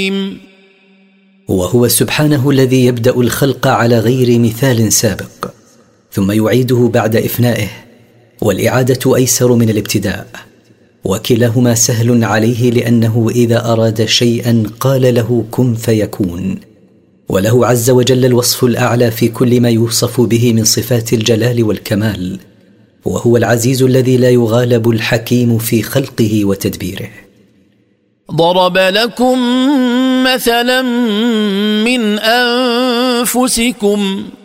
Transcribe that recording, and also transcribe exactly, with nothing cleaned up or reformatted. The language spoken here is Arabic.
وهو سبحانه الذي يبدأ الخلق على غير مثال سابق ثم يعيده بعد إفنائه، والإعادة أيسر من الابتداء، وكلاهما سهل عليه لأنه إذا أراد شيئا قال له كن فيكون. وله عز وجل الوصف الأعلى في كل ما يوصف به من صفات الجلال والكمال، وهو العزيز الذي لا يغالب الحكيم في خلقه وتدبيره. ضرب لكم مثلا من أنفسكم